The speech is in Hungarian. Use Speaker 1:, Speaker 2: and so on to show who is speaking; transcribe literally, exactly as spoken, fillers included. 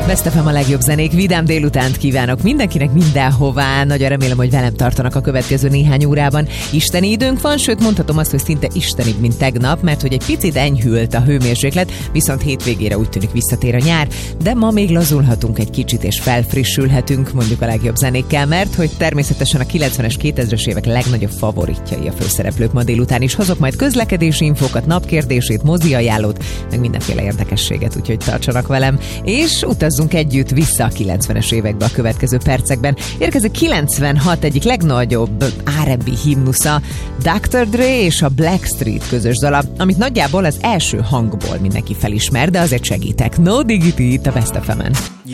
Speaker 1: Best ef em a legjobb zenék, vidám délutánt kívánok mindenkinek mindenhová. Nagyon remélem, hogy velem tartanak a következő néhány órában. Isteni időnk van, sőt mondhatom azt, hogy szinte istenibb, mint tegnap, mert hogy egy picit enyhült a hőmérséklet, viszont hétvégére úgy tűnik visszatér a nyár, de ma még lazulhatunk egy kicsit és felfrissülhetünk, mondjuk a legjobb zenékkel, mert hogy természetesen a kilencvenes, kétezres évek legnagyobb favoritjai a főszereplők ma délután is. Hozok majd közlekedési infókat, napkérdését, mozi ajánlót, meg mindenféle érdekességet, úgyhogy tartsanak velem, és utazzunk együtt vissza a kilencvenes évekbe a következő percekben. Érkezik kilencvenhat egyik legnagyobb er és bé himnusza, doktor Dre és a Blackstreet közös dala, amit nagyjából az első hangból mindenki felismer, de azért segítek. No Diggity itt a Best ef emen.